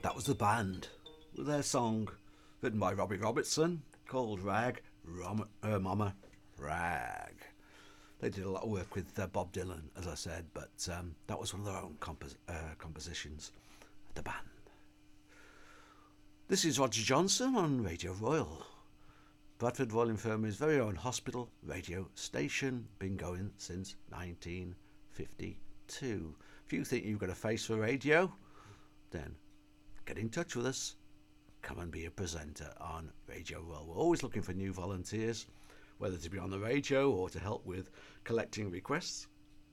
That was the band with their song written by Robbie Robertson called Rag, Mama Rag. They did a lot of work with Bob Dylan, as I said, but that was one of their own compositions, the band. This is Roger Johnson on Radio Royal, Bradford Royal Infirmary's very own hospital radio station, been going since 1952. If you think you've got a face for radio, then get in touch with us. Come and be a presenter on Radio Royal. We're always looking for new volunteers, whether to be on the radio or to help with collecting requests.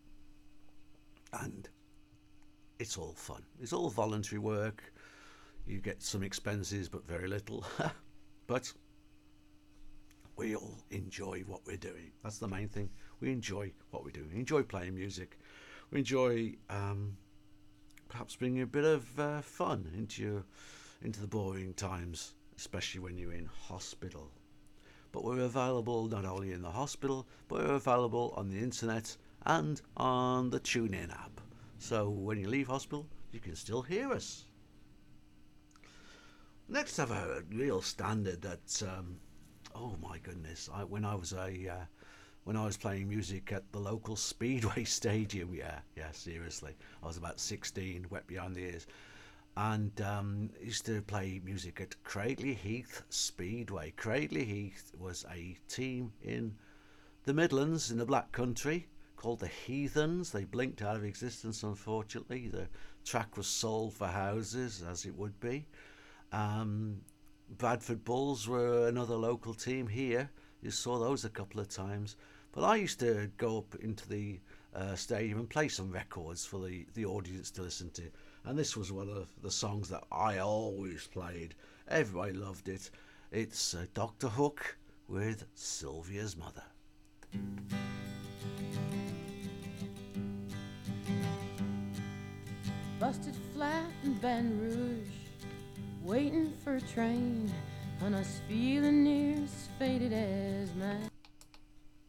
And it's all fun. It's all voluntary work. You get some expenses, but very little. But we all enjoy what we're doing. That's the main thing. We enjoy what we do. We enjoy playing music. We enjoy perhaps bringing a bit of fun into the boring times, especially when you're in hospital. But we're available not only in the hospital, but we're available on the internet and on the TuneIn app. So when you leave hospital, you can still hear us. Next, I have a real standard that, oh my goodness, when I was playing music at the local Speedway Stadium, yeah, seriously, I was about 16, wet behind the ears, and used to play music at Cradley Heath Speedway. Cradley Heath was a team in the Midlands, in the Black Country, called the Heathens. They blinked out of existence, unfortunately. The track was sold for houses, as it would be. Bradford Bulls were another local team here. You saw those a couple of times. But I used to go up into the stadium and play some records for the audience to listen to. And this was one of the songs that I always played. Everybody loved it. It's Dr. Hook with Sylvia's Mother. Busted flat in Baton Rouge, waiting for a train, and us feeling near as faded as mine.